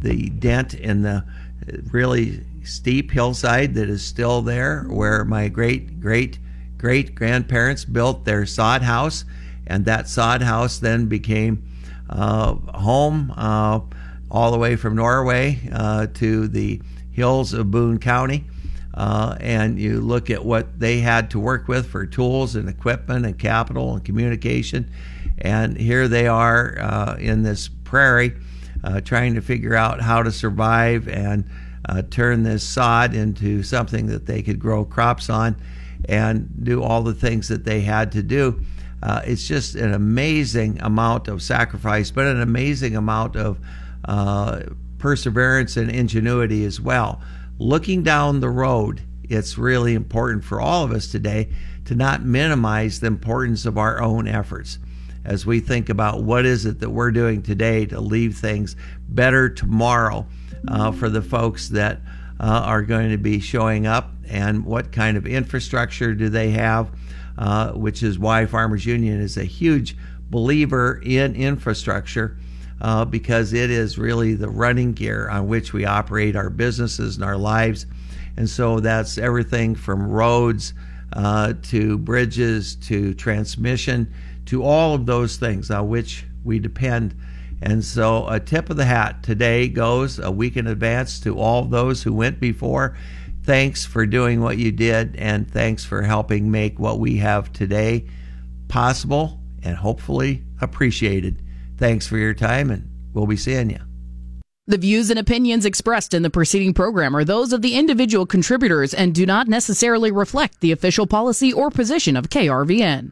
the dent in the really steep hillside that is still there, where my great-great-great-grandparents built their sod house, and that sod house then became home all the way from Norway to the hills of Boone County. And you look at what they had to work with for tools and equipment and capital and communication, and here they are in this prairie trying to figure out how to survive and turn this sod into something that they could grow crops on and do all the things that they had to do. It's just an amazing amount of sacrifice, but an amazing amount of perseverance and ingenuity as well. Looking down the road, it's really important for all of us today to not minimize the importance of our own efforts as we think about what is it that we're doing today to leave things better tomorrow for the folks that are going to be showing up, and what kind of infrastructure do they have, which is why Farmers Union is a huge believer in infrastructure, because it is really the running gear on which we operate our businesses and our lives. And so that's everything from roads to bridges to transmission to all of those things on which we depend. And so a tip of the hat today goes a week in advance to all of those who went before. Thanks for doing what you did, and thanks for helping make what we have today possible and hopefully appreciated. Thanks for your time, and we'll be seeing you. The views and opinions expressed in the preceding program are those of the individual contributors and do not necessarily reflect the official policy or position of KRVN.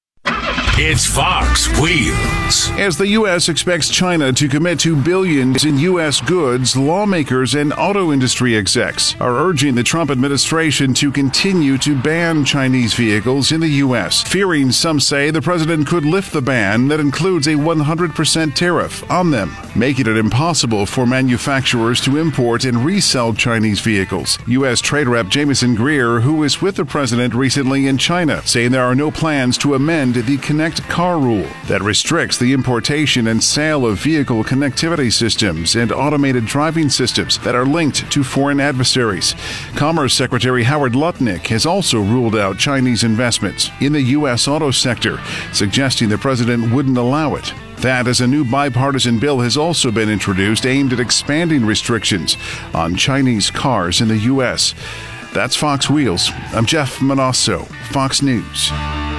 It's Fox Wheels. As the U.S. expects China to commit to billions in U.S. goods, lawmakers and auto industry execs are urging the Trump administration to continue to ban Chinese vehicles in the U.S., fearing, some say, the president could lift the ban that includes a 100% tariff on them, making it impossible for manufacturers to import and resell Chinese vehicles. U.S. Trade Rep Jamieson Greer, who was with the president recently in China, saying there are no plans to amend the Connect Car rule that restricts the importation and sale of vehicle connectivity systems and automated driving systems that are linked to foreign adversaries. Commerce Secretary Howard Lutnick has also ruled out Chinese investments in the U.S. auto sector, suggesting the president wouldn't allow it. That, as a new bipartisan bill has also been introduced aimed at expanding restrictions on Chinese cars in the U.S. That's Fox Wheels. I'm Jeff Manasso, Fox News.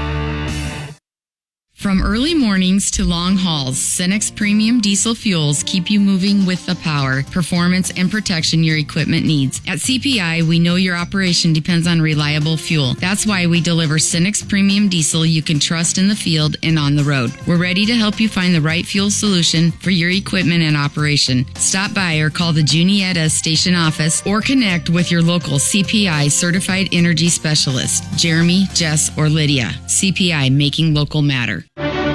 From early mornings to long hauls, Cenex Premium Diesel Fuels keep you moving with the power, performance, and protection your equipment needs. At CPI, we know your operation depends on reliable fuel. That's why we deliver Cenex Premium Diesel you can trust in the field and on the road. We're ready to help you find the right fuel solution for your equipment and operation. Stop by or call the Junietta station office or connect with your local CPI Certified Energy Specialist, Jeremy, Jess, or Lydia. CPI, making local matter.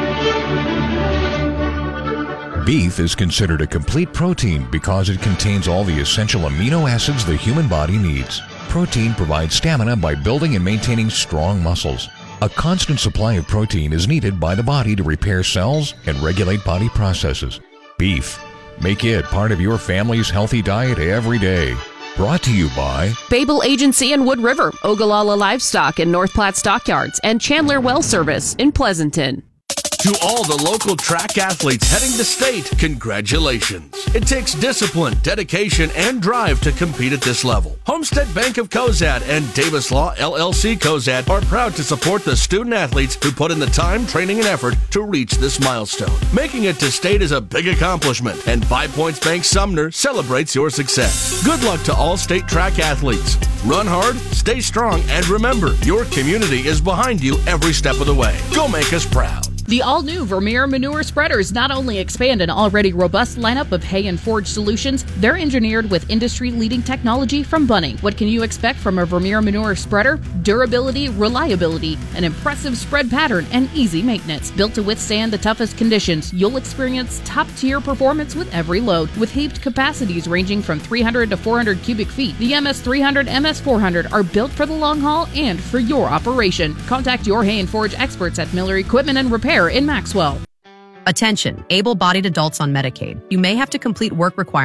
Beef is considered a complete protein because it contains all the essential amino acids the human body needs. Protein provides stamina by building and maintaining strong muscles. A constant supply of protein is needed by the body to repair cells and regulate body processes. Beef. Make it part of your family's healthy diet every day. Brought to you by Babel Agency in Wood River, Ogallala Livestock in North Platte Stockyards, and Chandler Well Service in Pleasanton. To all the local track athletes heading to state, congratulations. It takes discipline, dedication, and drive to compete at this level. Homestead Bank of Cozad and Davis Law LLC Cozad are proud to support the student athletes who put in the time, training, and effort to reach this milestone. Making it to state is a big accomplishment, and 5 Points Bank Sumner celebrates your success. Good luck to all state track athletes. Run hard, stay strong, and remember, your community is behind you every step of the way. Go make us proud. The all-new Vermeer Manure Spreaders not only expand an already robust lineup of hay and forage solutions, they're engineered with industry-leading technology from Bunning. What can you expect from a Vermeer Manure Spreader? Durability, reliability, an impressive spread pattern, and easy maintenance. Built to withstand the toughest conditions, you'll experience top-tier performance with every load. With heaped capacities ranging from 300 to 400 cubic feet, the MS300, MS400 are built for the long haul and for your operation. Contact your hay and forage experts at Miller Equipment and Repair in Maxwell. Attention, able-bodied adults on Medicaid. You may have to complete work requirements